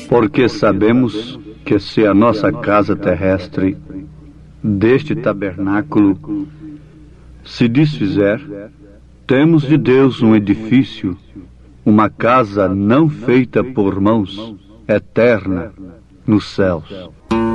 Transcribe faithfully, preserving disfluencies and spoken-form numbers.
Porque sabemos que se a nossa casa terrestre, deste tabernáculo, se desfizer, temos de Deus um edifício, uma casa não feita por mãos, eterna, nos céus.